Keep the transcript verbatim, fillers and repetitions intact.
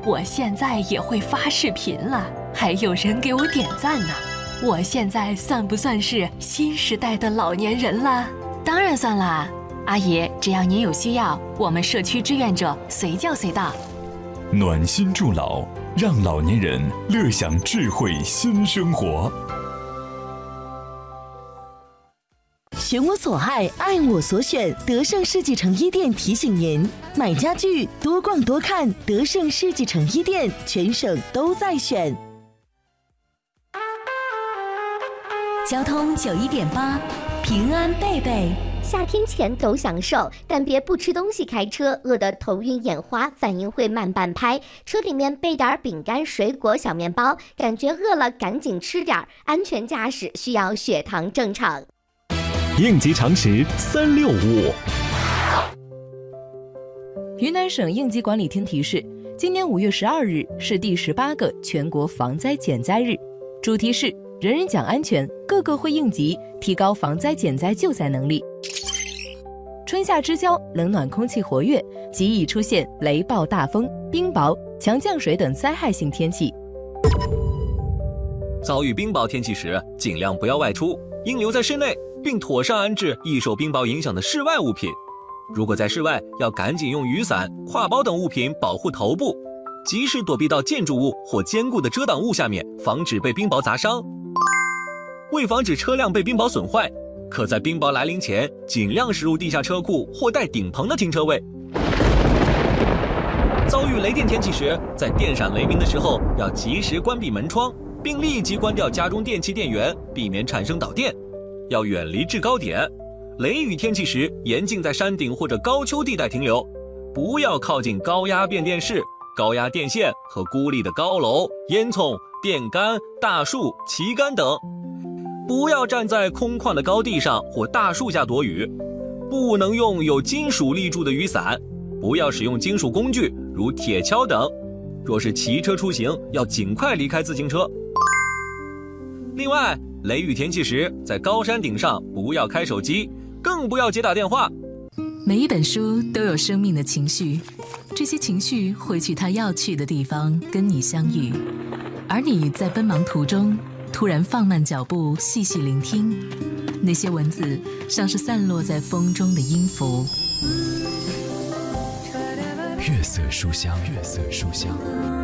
我现在也会发视频了，还有人给我点赞呢。我现在算不算是新时代的老年人了？当然算啦，阿姨，只要您有需要，我们社区志愿者随叫随到。 暖心助老，让老年人乐享智慧新生活。 选我所爱，爱我所选。德胜世纪城一店提醒您：买家具多逛多看，德胜世纪城一店全省都在选。 交通九一点八，平安贝贝。 夏天前都享受，但别不吃东西开车，饿得头晕眼花，反应会慢半拍。车里面备点饼干、水果、小面包，感觉饿了赶紧吃点。安全驾驶需要血糖正常。 应急常识三六五。 云南省应急管理厅提示，今年五月十二日是第十八个全国防灾减灾日，主题是人人讲安全，个个会应急，提高防灾减灾救灾能力。春夏之交，冷暖空气活跃，极易出现雷暴大风、冰雹、强降水等灾害性天气。 遭遇冰雹天气时，尽量不要外出，应留在室内，并妥善安置易受冰雹影响的室外物品。如果在室外，要赶紧用雨伞、挎包等物品保护头部，及时躲避到建筑物或坚固的遮挡物下面，防止被冰雹砸伤。为防止车辆被冰雹损坏，可在冰雹来临前尽量驶入地下车库或带顶棚的停车位。遭遇雷电天气时，在电闪雷鸣的时候要及时关闭门窗，并立即关掉家中电器电源，避免产生导电。要远离制高点。雷雨天气时，严禁在山顶或者高丘地带停留，不要靠近高压变电室、高压电线和孤立的高楼、烟囱、电杆、大树、旗杆等。不要站在空旷的高地上或大树下躲雨，不能用有金属立柱的雨伞，不要使用金属工具如铁锹等。若是骑车出行，要尽快离开自行车。另外，雷雨天气时，在高山顶上不要开手机，更不要接打电话。 每一本书都有生命的情绪，这些情绪会去它要去的地方跟你相遇，而你在奔忙途中突然放慢脚步，细细聆听，那些文字像是散落在风中的音符。 月色书香，月色书香。